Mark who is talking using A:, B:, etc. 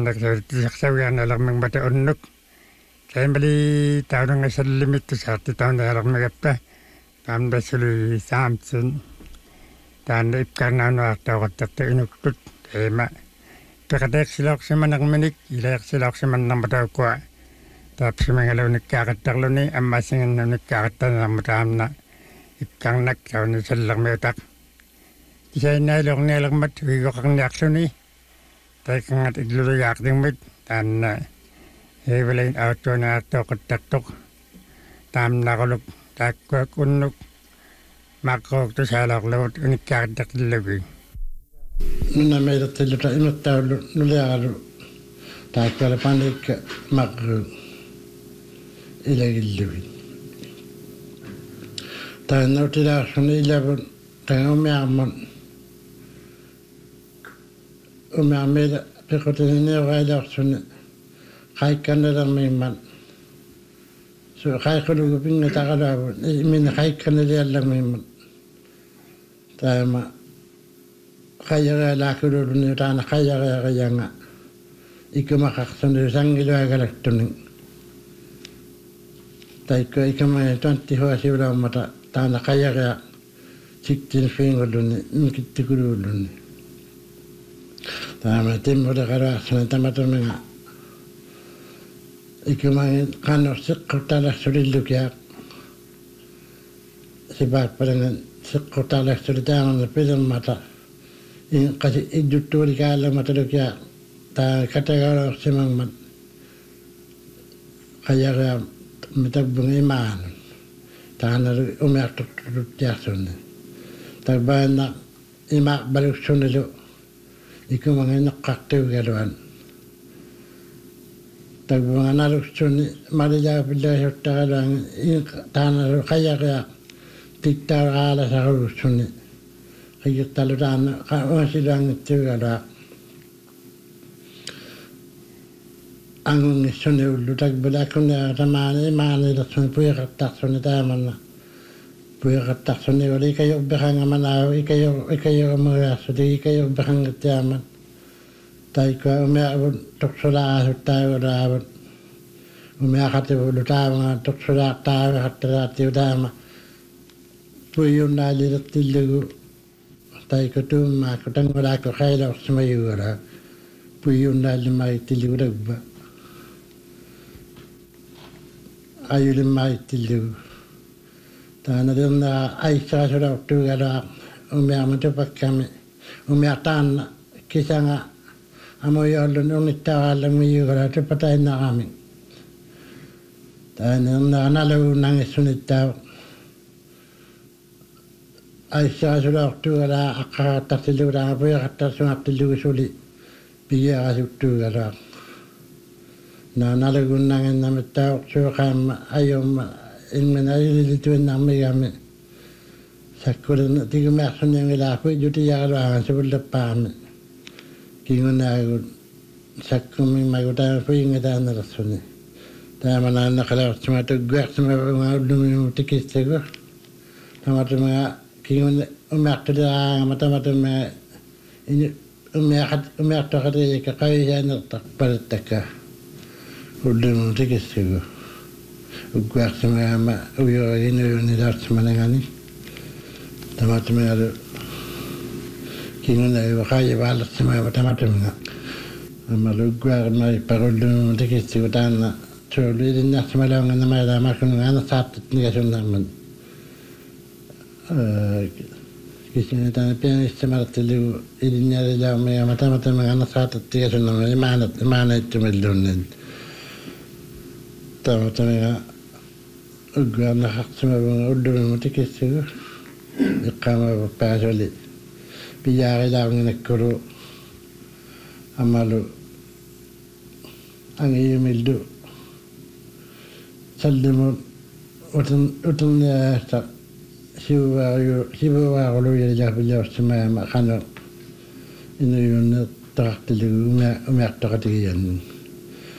A: nak sawian alam bata unnuk saya beli tahun ngasal limit tu satu tahun alam ngapa tam dasulu samsun dan karena waktu waktu inuk tut emak terkadang silok semanak menik ilak silok semanang bata kuat tapi semangalo nikakat terlalu ni amasin nikakat dalam ramna ikang nak tahun selang metak saya nalok mat wikang yaksu ni Tekangat idlu yak dingmit dan hebelin auto na tok tam nakoluk takwa kunuk makok tu salok lewat unikar dak lebi.
B: Nuna meida tiluta imut taulu nuliaru takwa le panik mak ilagillubi. Ta nautila suni ilabun tangumi amon. Umameda pekotene raida sun kaikana miman so kaikulu pinga tagada min kaikana yalla miman tama kayara la kulu ni tana kayara yanga ikuma khaksan sangilo agalaktuni taiko ikama 20 hoasi ura mata tana kayara siktin fingoluni nikittikuluni Tama timur dekara sana tama ikumang kano sekotala suriluk ya sebab pada sekotala suriluk na pedang mata in kasi iduturi kala mata luk ya ta kategori semang mat kaya ya metagbung iman ta na umiak tutut jasun tagbana imak balik sunilo Iku mangena kaktu galuan. Tagbang analog suni marija bila hutta lang tanah kaya kaya tiktar ala saharu suni. Kaya taluran masih lang itu gala. Angung suni ulu tagbila kuna ramane mane dah suni puya katak suni taman. Puya katak suni wali kayo behang amanaw ikayo mga sudi ikayo behang tiaman taiko umya toksula tayo rawan umya kate bulu tawa toksula tawa hatra tiudama puyo nali tilu taiko tuma kutang wala ko khaila smayura puyo nali mai tilu rabba ayul mai tilu Tana dinna aisha sura tugara umya matupakami umya tan kisanga amoyolun unita alam yugara tupatay na kami. Tana nalaw nang sunita aisha sura tugara akata silura apoy akata sunatilu suli biya tugara na nalaw nang namita sukam ayom Ilmen ayu itu nama kami. Sakuran tiga macam yang laku juti jalan sebelum depan. Kingun aku sakumi magutan puing kita narasun. Tapi mana nak kalau cuma tu gua cuma orang tikis tu. Sama tu mana kingun umat tu dah mata ini umat tu kata kaya yang tak bertekah. Udah tikis tu. Ugak sama uyo ini dah semangat ni. Tamat ada kingun ayu kaya balas sama tamat mana. Amal ugak mai parulun tikis tuan Culi di nas malang nama ada makan anak satu ni kasun naman. Kisah tanah pianis semarang telu ini ada jauh mata anak satu tiga kasun naman mana itu melunin. Tamat Ugak nak hak semua udah mesti kisah. Iqamah pasali. Biar dah nak kuru amalu angi mildu. Sallimu utun tak siwa kalau ya jah semua makan ini yun tak telu umat tak tiyan.